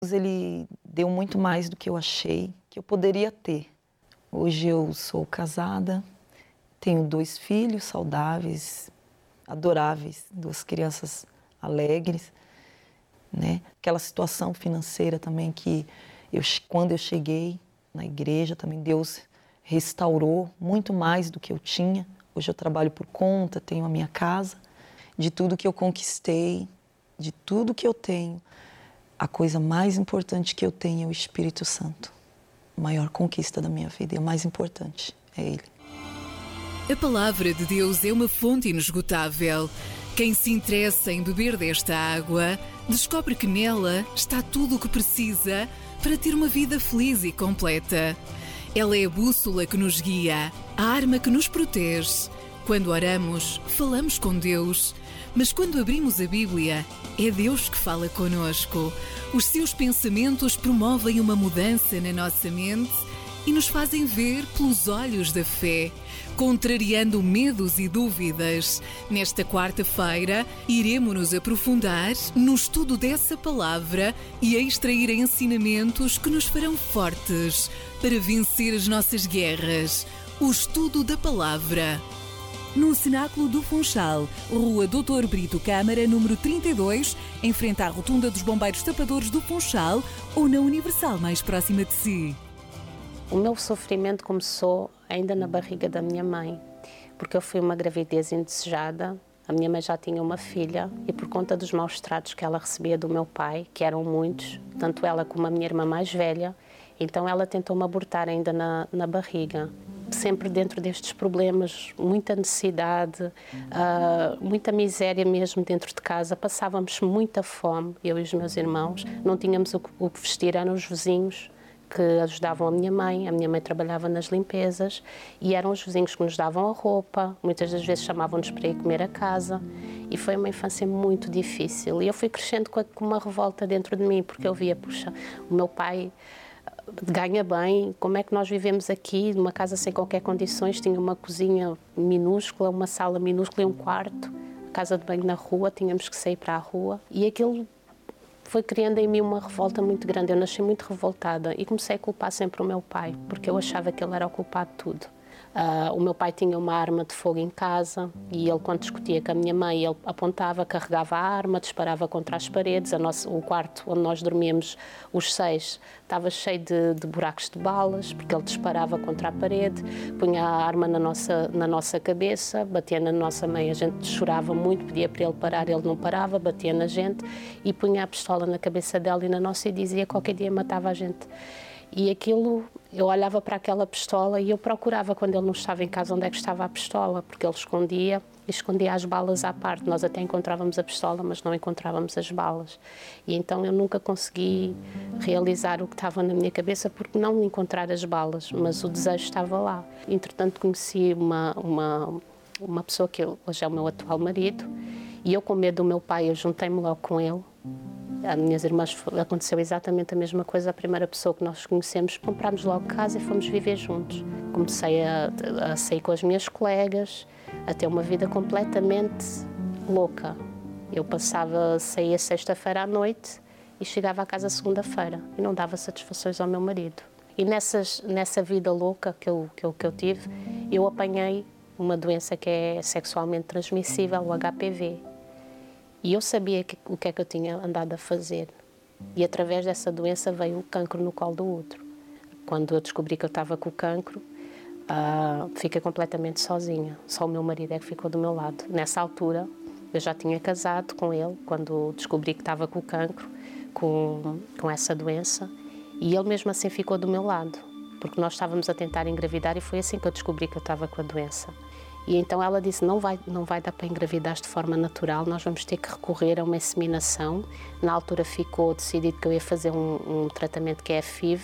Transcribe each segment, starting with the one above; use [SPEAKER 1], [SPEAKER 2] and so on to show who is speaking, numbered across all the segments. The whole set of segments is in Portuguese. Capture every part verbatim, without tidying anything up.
[SPEAKER 1] Ele deu muito mais do que eu achei que eu poderia ter. Hoje eu sou casada, tenho dois filhos saudáveis, adoráveis, duas crianças alegres, né? Aquela situação financeira também que eu, quando eu cheguei na igreja, também Deus restaurou muito mais do que eu tinha. Hoje eu trabalho por conta, tenho a minha casa, de tudo que eu conquistei, de tudo que eu tenho. A coisa mais importante que eu tenho é o Espírito Santo. A maior conquista da minha vida, e a mais importante é Ele.
[SPEAKER 2] A palavra de Deus é uma fonte inesgotável. Quem se interessa em beber desta água, descobre que nela está tudo o que precisa para ter uma vida feliz e completa. Ela é a bússola que nos guia, a arma que nos protege. Quando oramos, falamos com Deus. Mas quando abrimos a Bíblia, é Deus que fala conosco. Os seus pensamentos promovem uma mudança na nossa mente e nos fazem ver pelos olhos da fé, contrariando medos e dúvidas. Nesta quarta-feira, iremos nos aprofundar no estudo dessa palavra e a extrair ensinamentos que nos farão fortes para vencer as nossas guerras. O estudo da palavra. No Cenáculo do Funchal, Rua doutor Brito Câmara, número trinta e dois, em frente à Rotunda dos Bombeiros Tapadores do Funchal, ou na Universal mais próxima de si.
[SPEAKER 3] O meu sofrimento começou ainda na barriga da minha mãe, porque eu fui uma gravidez indesejada. A minha mãe já tinha uma filha e por conta dos maus tratos que ela recebia do meu pai, que eram muitos, tanto ela como a minha irmã mais velha, então ela tentou-me abortar ainda na, na barriga. Sempre dentro destes problemas, muita necessidade, uh, muita miséria mesmo dentro de casa. Passávamos muita fome, eu e os meus irmãos. Não tínhamos o que, o que vestir, eram os vizinhos que ajudavam a minha mãe. A minha mãe trabalhava nas limpezas e eram os vizinhos que nos davam a roupa. Muitas das vezes chamavam-nos para ir comer a casa. E foi uma infância muito difícil. E eu fui crescendo com uma revolta dentro de mim, porque eu via, puxa, o meu pai ganha bem, como é que nós vivemos aqui numa casa sem qualquer condições? Tinha uma cozinha minúscula, uma sala minúscula e um quarto, casa de banho na rua, tínhamos que sair para a rua e aquilo foi criando em mim uma revolta muito grande. Eu nasci muito revoltada e comecei a culpar sempre o meu pai, porque eu achava que ele era o culpado de tudo. Uh, o meu pai tinha uma arma de fogo em casa e ele, quando discutia com a minha mãe, ele apontava, carregava a arma, disparava contra as paredes. A nossa, o quarto onde nós dormíamos, os seis, estava cheio de, de buracos de balas, porque ele disparava contra a parede, punha a arma na nossa, na nossa cabeça, batia na nossa mãe, a gente chorava muito, pedia para ele parar, ele não parava, batia na gente e punha a pistola na cabeça dela e na nossa e dizia que qualquer dia matava a gente. E aquilo, eu olhava para aquela pistola e eu procurava, quando ele não estava em casa, onde é que estava a pistola, porque ele escondia e escondia as balas à parte. Nós até encontrávamos a pistola, mas não encontrávamos as balas. E então eu nunca consegui realizar o que estava na minha cabeça, porque não encontrar as balas, mas o desejo estava lá. Entretanto, conheci uma, uma, uma pessoa que hoje é o meu atual marido, e eu, com medo do meu pai, eu juntei-me logo com ele. As minhas irmãs, aconteceu exatamente a mesma coisa. A primeira pessoa que nós conhecemos, comprámos logo casa e fomos viver juntos. Comecei a, a sair com as minhas colegas, a ter uma vida completamente louca. Eu passava, saía sexta-feira à noite e chegava à casa segunda-feira e não dava satisfações ao meu marido. E nessas, nessa vida louca que eu, que, eu, que eu tive, eu apanhei uma doença que é sexualmente transmissível, o H P V. E eu sabia que, o que é que eu tinha andado a fazer. E através dessa doença veio o cancro no colo do útero. Quando eu descobri que eu estava com o cancro, uh, fiquei completamente sozinha. Só o meu marido é que ficou do meu lado. Nessa altura, eu já tinha casado com ele, quando descobri que estava com o cancro, com, com essa doença. E ele mesmo assim ficou do meu lado, porque nós estávamos a tentar engravidar e foi assim que eu descobri que eu estava com a doença. E então ela disse, não vai, não vai dar para engravidar de forma natural, nós vamos ter que recorrer a uma inseminação. Na altura ficou decidido que eu ia fazer um, um tratamento que é a F I V,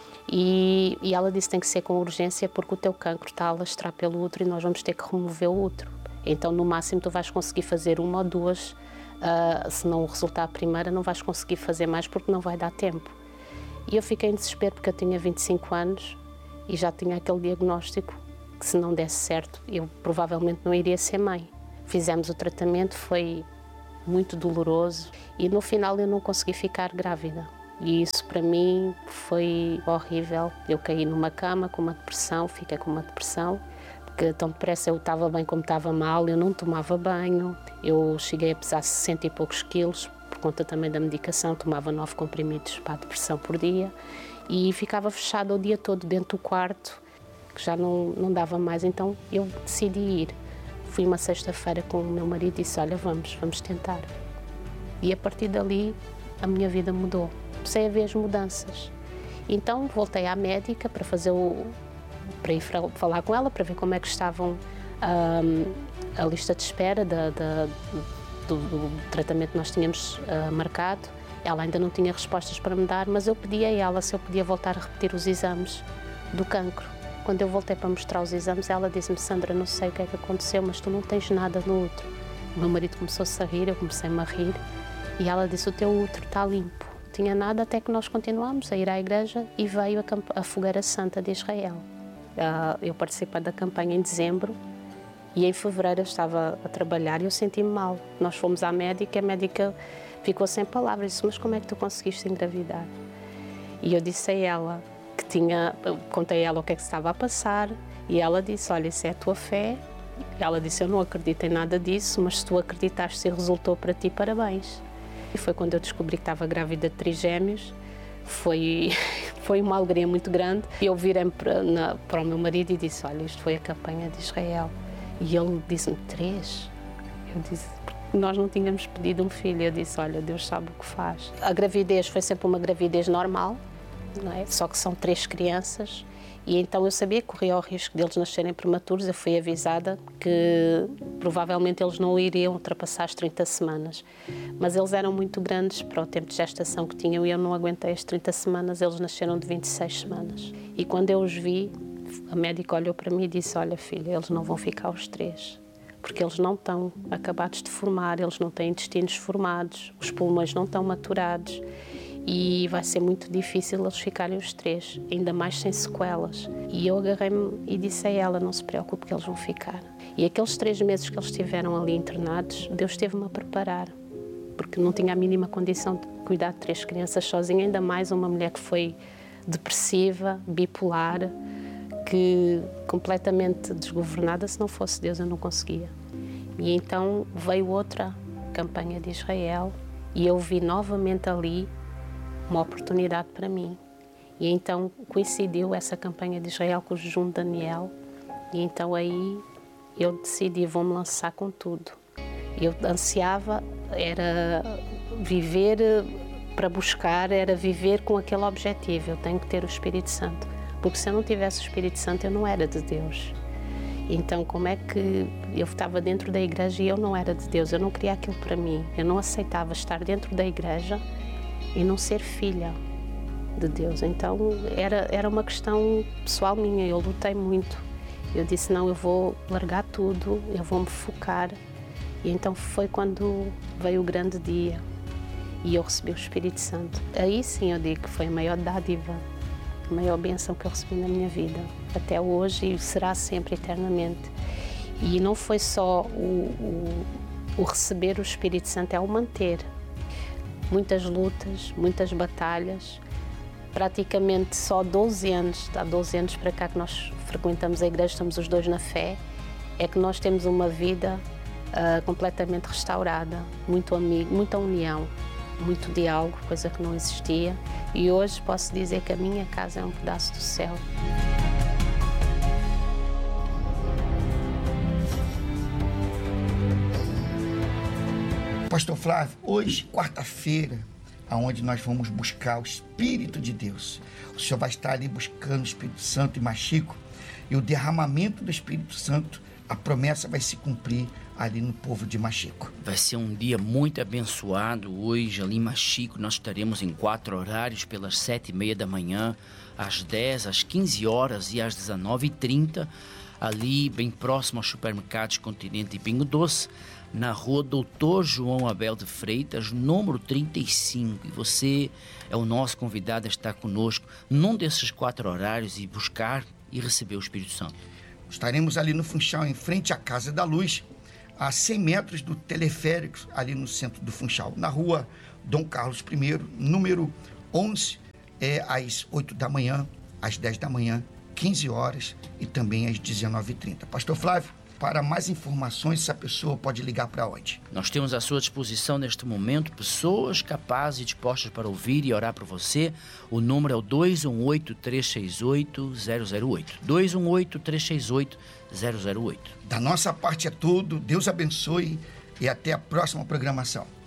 [SPEAKER 3] e, e ela disse, tem que ser com urgência porque o teu cancro está a alastrar pelo útero e nós vamos ter que remover o útero. Então, no máximo, tu vais conseguir fazer uma ou duas, uh, se não resultar a primeira, não vais conseguir fazer mais porque não vai dar tempo. E eu fiquei em desespero porque eu tinha vinte e cinco anos e já tinha aquele diagnóstico que, se não desse certo, eu provavelmente não iria ser mãe. Fizemos o tratamento, foi muito doloroso e no final eu não consegui ficar grávida. E isso para mim foi horrível. Eu caí numa cama com uma depressão, fiquei com uma depressão, porque tão depressa eu estava bem como estava mal, eu não tomava banho, eu cheguei a pesar sessenta e poucos quilos, por conta também da medicação, tomava nove comprimidos para a depressão por dia e ficava fechada o dia todo dentro do quarto, que já não, não dava mais, então eu decidi ir. Fui uma sexta-feira com o meu marido e disse, olha, vamos, vamos tentar. E a partir dali a minha vida mudou. Comecei a ver as mudanças. Então voltei à médica para fazer o, para ir falar com ela, para ver como é que estavam um, a lista de espera da, da, do, do tratamento que nós tínhamos uh, marcado. Ela ainda não tinha respostas para me dar, mas eu pedi a ela se eu podia voltar a repetir os exames do cancro. Quando eu voltei para mostrar os exames, ela disse-me, Sandra, não sei o que é que aconteceu, mas tu não tens nada no útero. O meu marido começou-se a rir, eu comecei-me a rir, e ela disse, o teu útero está limpo. Não tinha nada, até que nós continuamos a ir à igreja e veio a, a Fogueira Santa de Israel. Uh, eu participei da campanha em dezembro e em fevereiro eu estava a trabalhar e eu senti-me mal. Nós fomos à médica e a médica ficou sem palavras, disse, mas como é que tu conseguiste engravidar? E eu disse a ela que tinha, contei a ela o que é que estava a passar e ela disse, olha, isso é a tua fé. Ela disse, eu não acredito em nada disso, mas se tu acreditaste e resultou para ti, parabéns. E foi quando eu descobri que estava grávida de trigêmeos, foi, foi uma alegria muito grande. E eu virei para, na, para o meu marido e disse, olha, isto foi a campanha de Israel. E ele disse-me, três? Eu disse, nós não tínhamos pedido um filho. Eu disse, olha, Deus sabe o que faz. A gravidez foi sempre uma gravidez normal, não é? Só que são três crianças. E então eu sabia que corria o risco deles nascerem prematuros. Eu fui avisada que provavelmente eles não iriam ultrapassar as trinta semanas. Mas eles eram muito grandes para o tempo de gestação que tinham e eu não aguentei as trinta semanas. Eles nasceram de vinte e seis semanas. E quando eu os vi, a médica olhou para mim e disse, olha filha, eles não vão ficar os três. Porque eles não estão acabados de formar, eles não têm intestinos formados, os pulmões não estão maturados. E vai ser muito difícil eles ficarem os três, ainda mais sem sequelas. E eu agarrei-me e disse a ela, não se preocupe que eles vão ficar. E aqueles três meses que eles estiveram ali internados, Deus esteve-me a preparar, porque não tinha a mínima condição de cuidar de três crianças sozinha, ainda mais uma mulher que foi depressiva, bipolar, que completamente desgovernada, se não fosse Deus eu não conseguia. E então veio outra campanha de Israel e eu vi novamente ali uma oportunidade para mim. E então coincidiu essa campanha de Israel com o jejum de Daniel e então aí eu decidi, vou-me lançar com tudo. Eu ansiava, era viver para buscar, era viver com aquele objetivo, eu tenho que ter o Espírito Santo, porque se eu não tivesse o Espírito Santo eu não era de Deus. Então como é que eu estava dentro da igreja e eu não era de Deus, eu não queria aquilo para mim, eu não aceitava estar dentro da igreja e não ser filha de Deus. Então era, era uma questão pessoal minha, eu lutei muito. Eu disse, não, eu vou largar tudo, eu vou me focar. E então foi quando veio o grande dia e eu recebi o Espírito Santo. Aí sim eu digo que foi a maior dádiva, a maior bênção que eu recebi na minha vida, até hoje e será sempre, eternamente. E não foi só o, o, o receber o Espírito Santo, é o manter. Muitas lutas, muitas batalhas, praticamente só doze anos, há doze anos para cá que nós frequentamos a igreja, estamos os dois na fé, é que nós temos uma vida uh, completamente restaurada, muito amigo, muita união, muito diálogo, coisa que não existia, e hoje posso dizer que a minha casa é um pedaço do céu.
[SPEAKER 4] Pastor Flávio, hoje, quarta-feira, aonde nós vamos buscar o Espírito de Deus. O Senhor vai estar ali buscando o Espírito Santo em Machico e o derramamento do Espírito Santo, a promessa vai se cumprir ali no povo de Machico.
[SPEAKER 5] Vai ser um dia muito abençoado hoje ali em Machico. Nós estaremos em quatro horários, pelas sete e meia da manhã, às dez, às quinze horas e às dezenove e trinta, ali bem próximo aos supermercados Continente e Pingo Doce, na rua Doutor João Abel de Freitas, número trinta e cinco. E você é o nosso convidado a estar conosco num desses quatro horários e buscar e receber o Espírito Santo.
[SPEAKER 4] Estaremos ali no Funchal, em frente à Casa da Luz, a cem metros do teleférico, ali no centro do Funchal, na rua Dom Carlos I, número onze é às oito da manhã, às dez da manhã, quinze horas e também às dezenove e trinta. Pastor Flávio, para mais informações, essa pessoa pode ligar para onde?
[SPEAKER 5] Nós temos à sua disposição neste momento pessoas capazes e dispostas para ouvir e orar por você. O número é o dois um oito, três seis oito, zero zero oito. dois um oito, três seis oito, zero zero oito.
[SPEAKER 4] Da nossa parte é tudo. Deus abençoe e até a próxima programação.